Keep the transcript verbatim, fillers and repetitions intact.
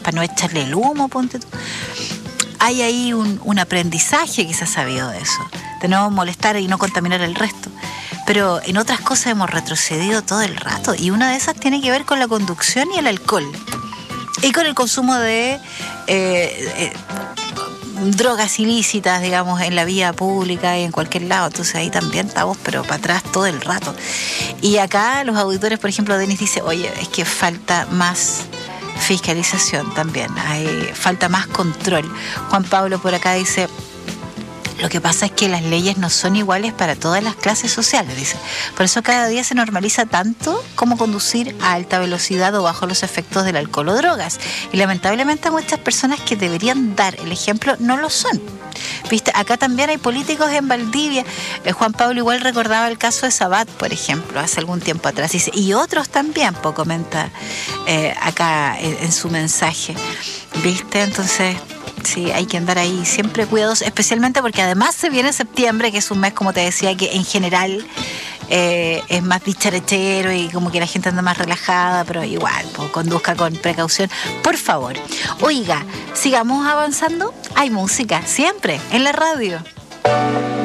para no echarle el humo, ponte tú. Hay ahí un, un aprendizaje que se ha sabido de eso, de no molestar y no contaminar el resto. Pero en otras cosas hemos retrocedido todo el rato, y una de esas tiene que ver con la conducción y el alcohol. Y con el consumo de eh, eh, drogas ilícitas, digamos, en la vía pública y en cualquier lado. Entonces ahí también estamos, pero para atrás todo el rato. Y acá los auditores, por ejemplo, Denis dice, oye, es que falta más fiscalización también, hay, falta más control. Juan Pablo por acá dice, lo que pasa es que las leyes no son iguales para todas las clases sociales, dice. Por eso cada día se normaliza tanto como conducir a alta velocidad o bajo los efectos del alcohol o drogas. Y lamentablemente muchas personas que deberían dar el ejemplo no lo son. ¿Viste? Acá también hay políticos en Valdivia. Eh, Juan Pablo igual recordaba el caso de Sabat, por ejemplo, hace algún tiempo atrás. Dice, y otros también, pues, comenta eh, acá en, en su mensaje. ¿Viste? Entonces... sí, hay que andar ahí siempre cuidados, especialmente porque además se viene septiembre, que es un mes, como te decía, que en general eh, es más dicharachero y como que la gente anda más relajada, pero igual, pues, conduzca con precaución, por favor. Oiga, sigamos avanzando, hay música siempre en la radio.